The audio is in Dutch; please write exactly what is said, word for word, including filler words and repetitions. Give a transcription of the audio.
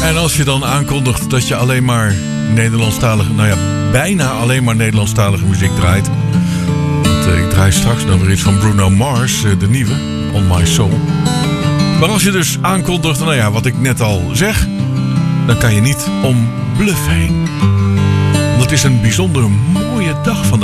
En als je dan aankondigt dat je alleen maar Nederlandstalige, nou ja, bijna alleen maar Nederlandstalige muziek draait. Want uh, ik draai straks nog weer iets van Bruno Mars, uh, de nieuwe, On My Soul. Maar als je dus aankondigt, nou ja, wat ik net al zeg, dan kan je niet om Bluff heen. Want het is een bijzonder mooie dag vandaag.